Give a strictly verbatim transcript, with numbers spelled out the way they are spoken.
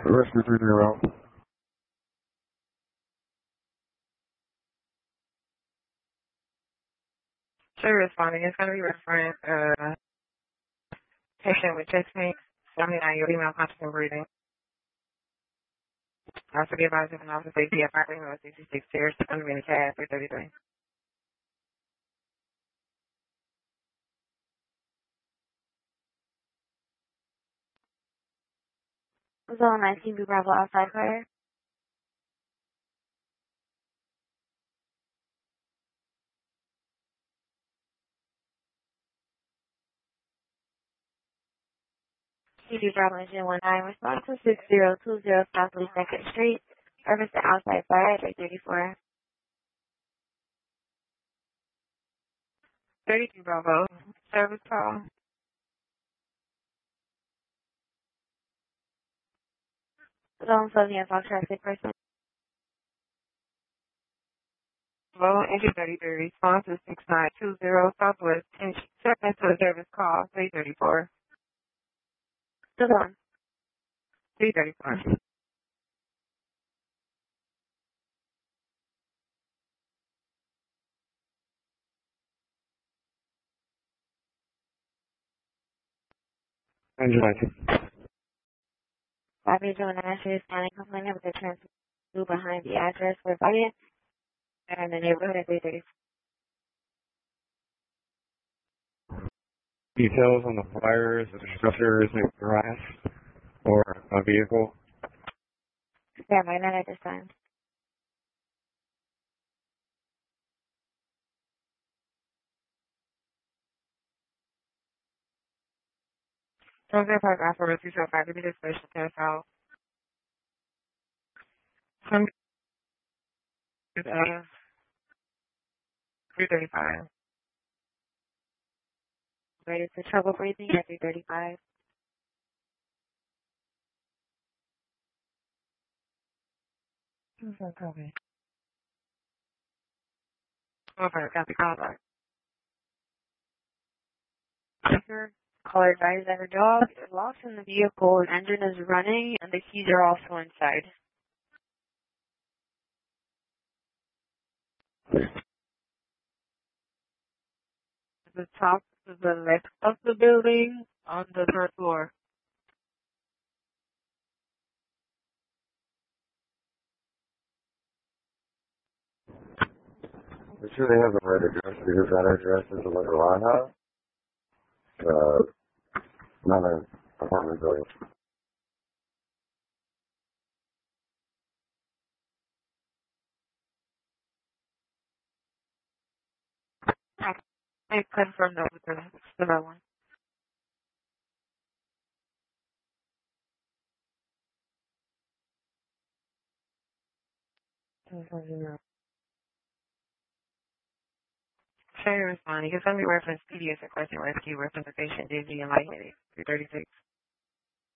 Rescue three zero. Sure, responding. It's going to be referring uh, patient with chest pain, seventy-nine year female conscious and breathing. Also be advised if an officer safety at five sixty-six stairs, under mini cab, three thirty-three. Zone nineteen, B Bravo outside fire. C B Bravo engine one nine, response to six zero two zero Southeast second Street. Service to outside fire at three thirty-four. thirty-two Bravo. Service call. Zone seventy and Fox traffic person. Low engine thirty-three. Response is six nine two zero Southwest ten seconds to the service call, three thirty-four. Still on. three thirty-four. Engine nineteen. five eight zero nine is standing complaining with the transfer behind the address for Valiant and the neighborhood at three thirty-four. Details on the fires, the structure is in grass or a vehicle. Yeah, my none at this time. Don't say paragraph for rescue so five to be dispatched to test out. Some is out of three thirty-five. Ready for trouble breathing at three thirty-five. Okay, copy. Okay, copy, call back. Caller advised that her dog is lost in the vehicle, the engine is running, and the keys are also inside. The top to the left of the building on the third floor. I'm sure they have the right address because that address is a little house. Uh, not an apartment building. I confirmed that with the, the right one. Sure, responding. Can somebody reference P D S requesting rescue reference patient dizzy and lightheaded? three thirty-six.